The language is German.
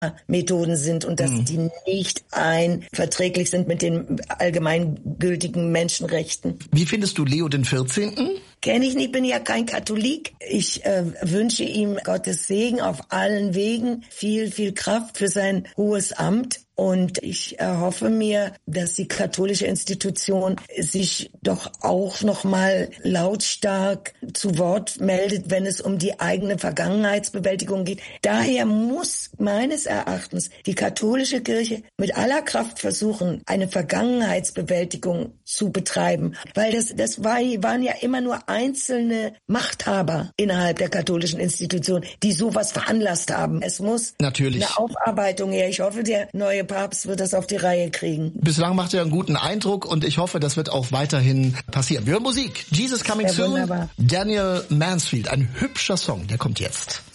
Methoden sind und dass die nicht verträglich sind mit den allgemeingültigen Menschenrechten. Wie findest du Leo den 14.? Kenne ich nicht, bin ja kein Katholik. Ich wünsche ihm Gottes Segen auf allen Wegen, viel, viel Kraft für sein hohes Amt. Und ich hoffe mir, dass die katholische Institution sich doch auch noch mal lautstark zu Wort meldet, wenn es um die eigene Vergangenheitsbewältigung geht. Daher muss meines Erachtens die katholische Kirche mit aller Kraft versuchen, eine Vergangenheitsbewältigung zu betreiben. Weil waren ja immer nur einzelne Machthaber innerhalb der katholischen Institution, die sowas veranlasst haben. Es muss natürlich eine Aufarbeitung her. Ich hoffe, der neue Papst wird das auf die Reihe kriegen. Bislang macht er einen guten Eindruck und ich hoffe, das wird auch weiterhin passieren. Wir hören Musik. Jesus Coming Soon. Wunderbar. Daniel Mansfield. Ein hübscher Song, der kommt jetzt.